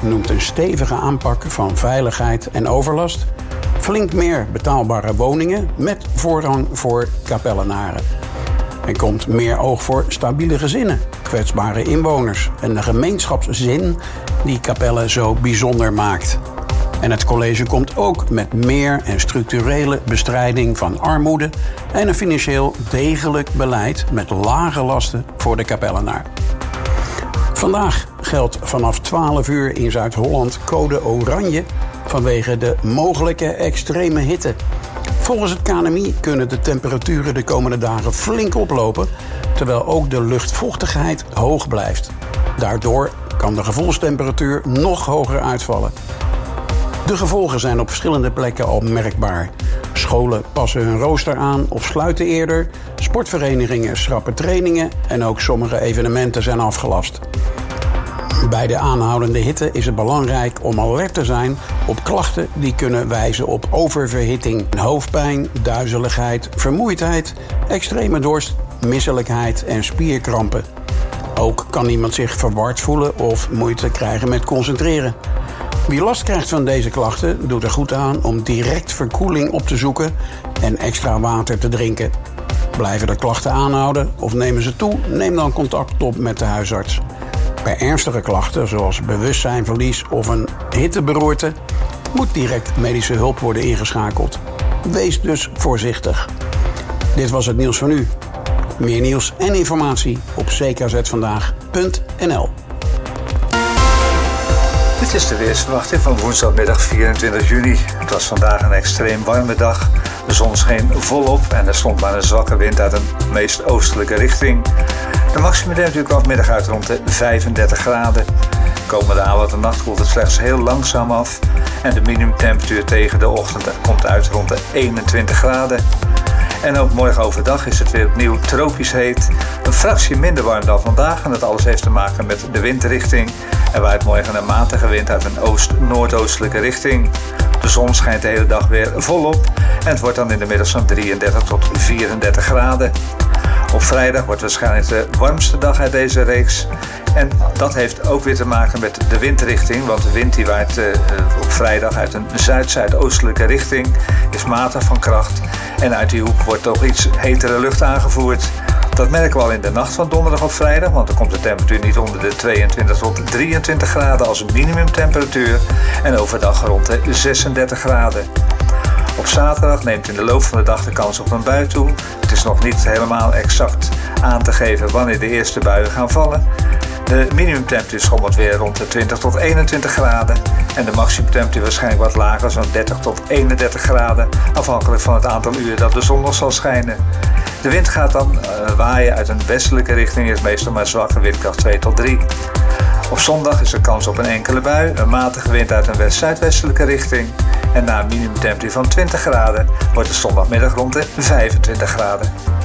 noemt een stevige aanpak van veiligheid en overlast, flink meer betaalbare woningen met voorrang voor Capellenaren. Er komt meer oog voor stabiele gezinnen, kwetsbare inwoners en de gemeenschapszin die Capelle zo bijzonder maakt. En het college komt ook met meer en structurele bestrijding van armoede en een financieel degelijk beleid met lage lasten voor de Capellenaar. Vandaag geldt vanaf 12 uur in Zuid-Holland code oranje vanwege de mogelijke extreme hitte. Volgens het KNMI kunnen de temperaturen de komende dagen flink oplopen, terwijl ook de luchtvochtigheid hoog blijft. Daardoor kan de gevoelstemperatuur nog hoger uitvallen. De gevolgen zijn op verschillende plekken al merkbaar. Scholen passen hun rooster aan of sluiten eerder, sportverenigingen schrappen trainingen en ook sommige evenementen zijn afgelast. Bij de aanhoudende hitte is het belangrijk om alert te zijn op klachten die kunnen wijzen op oververhitting, hoofdpijn, duizeligheid, vermoeidheid, extreme dorst, misselijkheid en spierkrampen. Ook kan iemand zich verward voelen of moeite krijgen met concentreren. Wie last krijgt van deze klachten doet er goed aan om direct verkoeling op te zoeken en extra water te drinken. Blijven de klachten aanhouden of nemen ze toe, neem dan contact op met de huisarts. Bij ernstige klachten zoals bewustzijnverlies of een hitteberoerte moet direct medische hulp worden ingeschakeld. Wees dus voorzichtig. Dit was het nieuws van nu. Meer nieuws en informatie op ckzvandaag.nl. Dit is de weersverwachting van woensdagmiddag 24 juni. Het was vandaag een extreem warme dag. De zon scheen volop en er stond maar een zwakke wind uit een meest oostelijke richting. De maximumtemperatuur kwam vanmiddag uit rond de 35 graden. Komende avond en nacht koelt het slechts heel langzaam af. En de minimumtemperatuur tegen de ochtend komt uit rond de 21 graden. En ook morgen overdag is het weer opnieuw tropisch heet. Een fractie minder warm dan vandaag en dat alles heeft te maken met de windrichting. Er waait morgen een matige wind uit een oost-noordoostelijke richting. De zon schijnt de hele dag weer volop en het wordt dan in de middag zo'n 33 tot 34 graden. Op vrijdag wordt waarschijnlijk de warmste dag uit deze reeks. En dat heeft ook weer te maken met de windrichting, want de wind die waait op vrijdag uit een zuid-zuidoostelijke richting, is matig van kracht en uit die hoek wordt toch iets hetere lucht aangevoerd. Dat merken we al in de nacht van donderdag op vrijdag, want dan komt de temperatuur niet onder de 22 tot 23 graden als minimumtemperatuur en overdag rond de 36 graden. Op zaterdag neemt in de loop van de dag de kans op een bui toe. Het is nog niet helemaal exact aan te geven wanneer de eerste buien gaan vallen. De minimumtemperatuur schommelt weer rond de 20 tot 21 graden. En de maximumtemperatuur waarschijnlijk wat lager, zo'n 30 tot 31 graden. Afhankelijk van het aantal uren dat de zon nog zal schijnen. De wind gaat dan waaien uit een westelijke richting. Is meestal maar zwakke windkracht 2 tot 3. Op zondag is er kans op een enkele bui. Een matige wind uit een west-zuidwestelijke richting. En na een minimumtemperatuur van 20 graden wordt het zondagmiddag rond de 25 graden.